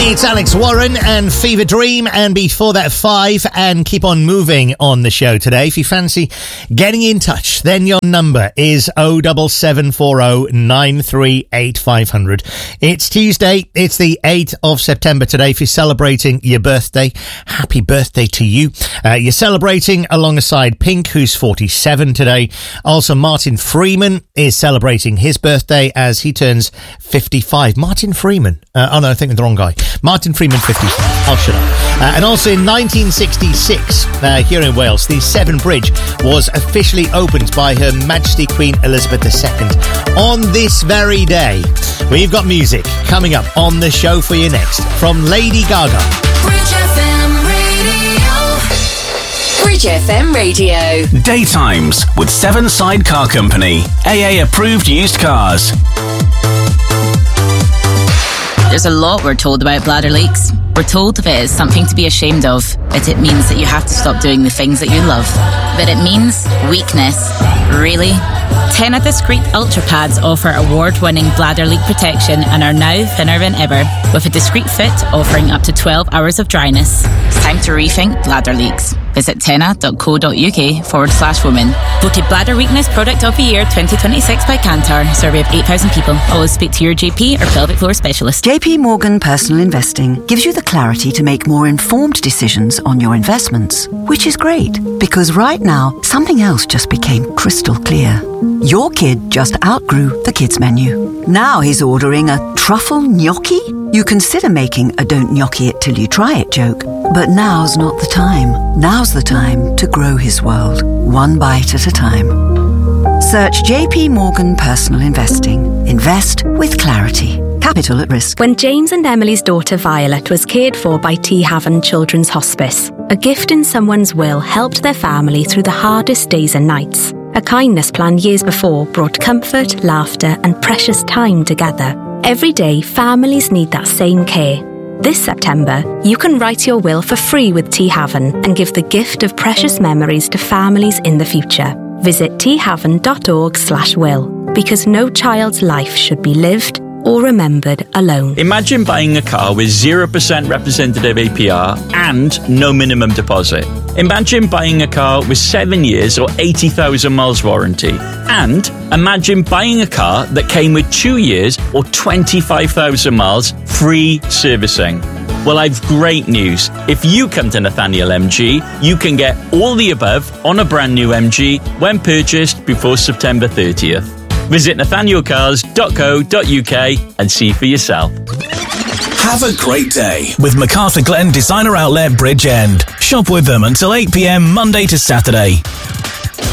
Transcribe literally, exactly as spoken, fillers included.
It's Alex Warren and Fever Dream, and before that five, and keep on moving on the show today. If you fancy getting in touch, then your number is oh seven seven four oh nine three eight five hundred. It's Tuesday, it's the eighth of September today. If you're celebrating your birthday, happy birthday to you. Uh, you're celebrating alongside Pink, who's forty-seven today. Also, Martin Freeman is celebrating his birthday as he turns fifty-five. Martin Freeman. Uh, oh no, I think I'm the wrong guy. Martin Freeman, fifty-five. I'll shut up. Uh, and also in nineteen sixty-six, uh, here in Wales, the Severn Bridge was officially opened by Her Majesty Queen Elizabeth the Second. On this very day, we've got music coming up on the show for you next from Lady Gaga. Bridge F M Radio. Bridge F M Radio. Daytimes with Seven Side Car Company. A A approved used cars. There's a lot we're told about bladder leaks. We're told that it is something to be ashamed of, that it means that you have to stop doing the things that you love. But it means weakness. Really? Tena Discreet Ultra Pads offer award-winning bladder leak protection and are now thinner than ever, with a discreet fit offering up to twelve hours of dryness. It's time to rethink bladder leaks. Visit tena.co.uk forward slash women. Voted Bladder Weakness Product of the Year twenty twenty-six by Kantar. Survey of eight thousand people. Always speak to your G P or pelvic floor specialist. J P Morgan Personal Investing gives you the clarity to make more informed decisions on your investments, which is great, because right now, something else just became crystal clear. Your kid just outgrew the kids' menu. Now he's ordering a truffle gnocchi? You consider making a don't gnocchi it till you try it joke, but now's not the time. Now's the time to grow his world, one bite at a time. Search J P Morgan Personal Investing. Invest with clarity. Capital at risk. When James and Emily's daughter Violet was cared for by T Haven Children's Hospice, a gift in someone's will helped their family through the hardest days and nights. A kindness plan years before brought comfort, laughter, and precious time together. Every day, families need that same care. This September, you can write your will for free with T Haven and give the gift of precious memories to families in the future. Visit t haven dot org slash will, because no child's life should be lived or remembered alone. Imagine buying a car with zero percent representative A P R and no minimum deposit. Imagine buying a car with seven years or eighty thousand miles warranty. And imagine buying a car that came with two years or twenty-five thousand miles free servicing. Well, I've great news. If you come to Nathaniel M G, you can get all the above on a brand new M G when purchased before September thirtieth. Visit nathaniel cars dot co dot uk and see for yourself. Have a great day with MacArthur Glen Designer Outlet Bridge End. Shop with them until eight p.m. Monday to Saturday.